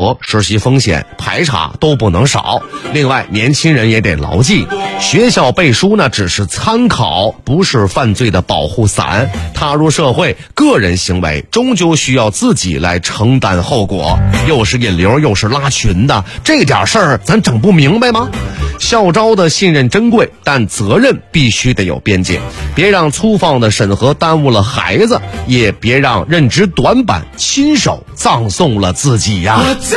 责、实习风险、排查都不能少。另外，年轻人也得牢记，学校背书呢只是参考，不是犯罪的保护伞。踏入社会，个人行为终究需要自己来承担后果。又是引流又是拉群的，这点事儿咱整不明白吗？校招的信任珍贵，但责任必须得有边界，别让粗放的审核耽误了孩子，也别让认知短板亲手葬送了自己呀。 我在